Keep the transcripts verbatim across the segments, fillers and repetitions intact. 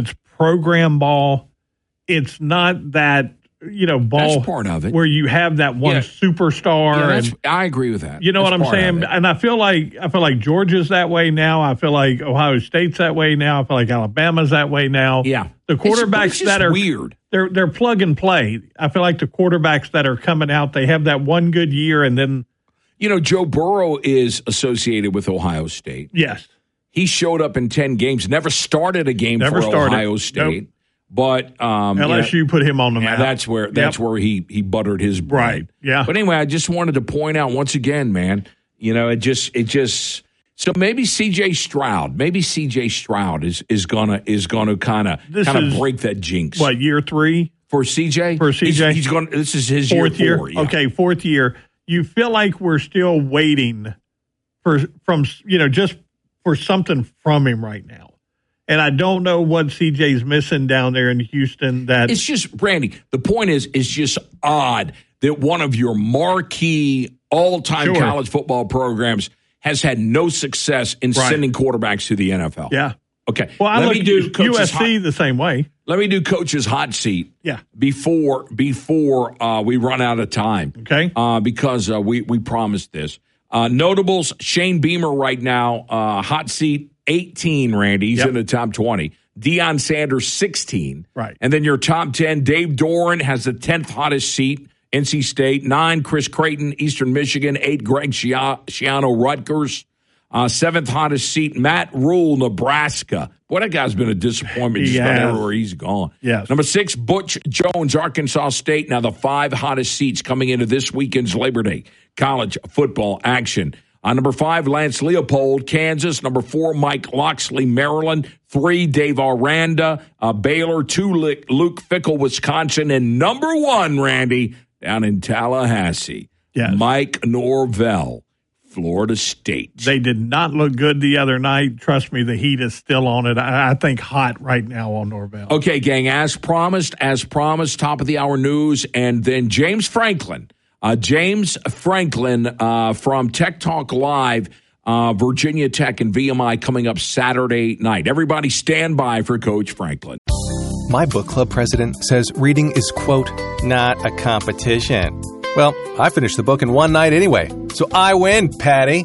It's program ball. It's not that, you know, ball that's part of it. Where you have that one yeah. superstar. Yeah, that's, and, I agree with that. You know that's what I'm saying? And I feel like I feel like Georgia's that way now. I feel like Ohio State's that way now. I feel like Alabama's that way now. Yeah. The quarterbacks it's, it's that are weird. They're they're plug and play. I feel like the quarterbacks that are coming out, they have that one good year and then you know, Joe Burrow is associated with Ohio State. Yes. He showed up in ten games, never started a game never for started. Ohio State. Nope. But um, L S U you know, put him on the map. That's where that's yep. where he he buttered his bread. Right. Yeah. But anyway, I just wanted to point out once again, man, you know, it just it just so maybe C J Stroud, maybe C J Stroud is is gonna is gonna kind of kind of break that jinx. What, year three? For C J? For C J. He's, he's going this is his fourth year year. Four, yeah. Okay, fourth year. You feel like we're still waiting for from you know just for something from him right now. And I don't know what C J's missing down there in Houston. That it's just, Randy, the point is, it's just odd that one of your marquee all-time sure. college football programs has had no success in right. sending quarterbacks to the N F L. Yeah. Okay. Well, I Let look me do U S C hot, the same way. Let me do Coach's hot seat. Yeah. Before before uh, we run out of time. Okay. Uh, because uh, we we promised this. Uh, notables: Shane Beamer right now, uh, hot seat eighteen. Randy, he's yep. in the top twenty. Deion Sanders sixteen. Right. And then your top ten: Dave Doran has the tenth hottest seat. N C State nine. Chris Creighton, Eastern Michigan eight. Greg Schiano, Rutgers. Uh, seventh hottest seat, Matt Rule, Nebraska. Boy, that guy's been a disappointment just about everywhere he's gone. Yes. Number six, Butch Jones, Arkansas State. Now the five hottest seats coming into this weekend's Labor Day college football action. Uh, number five, Lance Leopold, Kansas. Number four, Mike Loxley, Maryland. Three, Dave Aranda, uh, Baylor. Two, Luke Fickell, Wisconsin. And number one, Randy, down in Tallahassee, yes. Mike Norvell, Florida State. They did not look good the other night. Trust me, the heat is still on it. I, I think hot right now on Norvell. Okay, gang, as promised, as promised, top of the hour news, and then James Franklin. Uh, James Franklin uh, from Tech Talk Live, uh, Virginia Tech and V M I coming up Saturday night. Everybody stand by for Coach Franklin. My book club president says reading is, quote, not a competition. Well, I finished the book in one night anyway, so I win, Patty.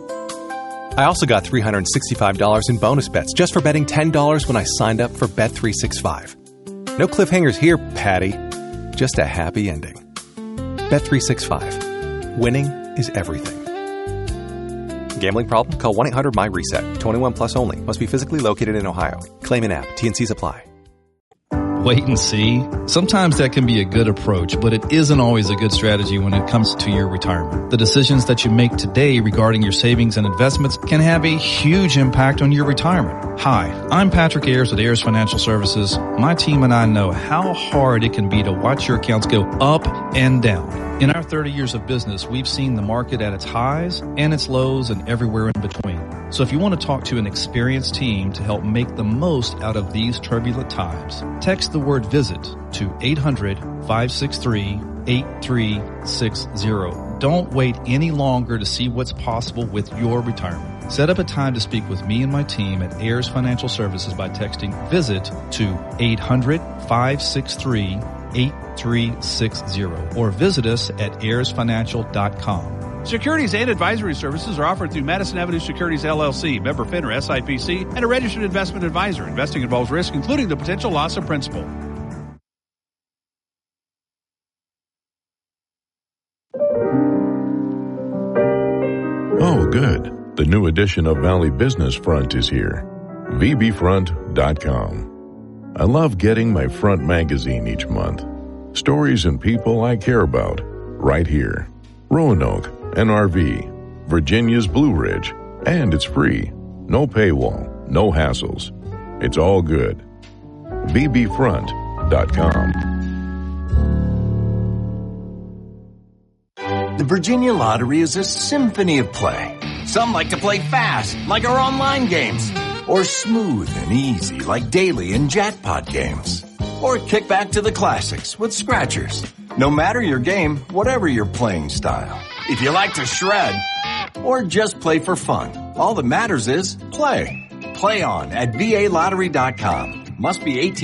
I also got three hundred sixty-five dollars in bonus bets just for betting ten dollars when I signed up for Bet three sixty-five. No cliffhangers here, Patty. Just a happy ending. Bet three sixty-five. Winning is everything. Gambling problem? Call one eight hundred M Y reset. twenty-one plus only. Must be physically located in Ohio. Claim in app. T and Cs apply. Wait and see. Sometimes that can be a good approach, but it isn't always a good strategy when it comes to your retirement. The decisions that you make today regarding your savings and investments can have a huge impact on your retirement. Hi, I'm Patrick Ayers with Ayers Financial Services. My team and I know how hard it can be to watch your accounts go up and down. In our thirty years of business, we've seen the market at its highs and its lows and everywhere in between. So if you want to talk to an experienced team to help make the most out of these turbulent times, text the word VISIT to eight hundred, five six three, eight three six zero. Don't wait any longer to see what's possible with your retirement. Set up a time to speak with me and my team at Ayers Financial Services by texting VISIT to eight hundred, five six three, eight three six zero or visit us at ayers financial dot com. Securities and advisory services are offered through Madison Avenue Securities, L L C, member FINRA, S I P C, and a registered investment advisor. Investing involves risk, including the potential loss of principal. Oh, good. The new edition of Valley Business Front is here. v b front dot com. I love getting my Front magazine each month. Stories and people I care about. Right here. Roanoke, N R V, Virginia's Blue Ridge, and it's free. No paywall, no hassles. It's all good. v b front dot com. The Virginia Lottery is a symphony of play. Some like to play fast, like our online games, or smooth and easy, like daily and jackpot games, or kick back to the classics with scratchers. No matter your game, whatever your playing style. If you like to shred or just play for fun, all that matters is play. Play on at v a lottery dot com. Must be eighteen